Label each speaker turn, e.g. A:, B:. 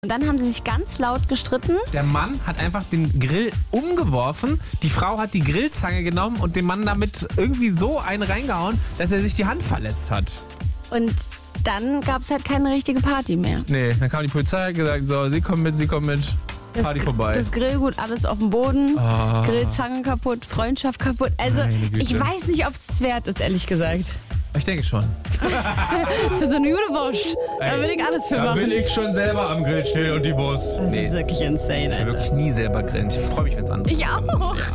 A: Und dann haben sie sich ganz laut gestritten.
B: Der Mann hat einfach den Grill umgeworfen, die Frau hat die Grillzange genommen und dem Mann damit irgendwie so einen reingehauen, dass er sich die Hand verletzt hat.
A: Und dann gab es halt keine richtige Party mehr.
B: Nee, dann kam die Polizei und gesagt, so, sie kommen mit, Party vorbei.
A: Das Grillgut, alles auf dem Boden, Grillzange kaputt, Freundschaft kaputt. Also ich weiß nicht, ob es wert ist, ehrlich gesagt.
B: Ich denke schon.
A: Für so eine gute Wurst, da will ich alles für
B: Da
A: machen.
B: will ich schon selber am Grill stehen und die Wurst.
A: Das ist wirklich insane,
B: Ich will
A: Alter.
B: wirklich nie selber grillen. Ich freue mich, wenn es andere
A: Ich auch.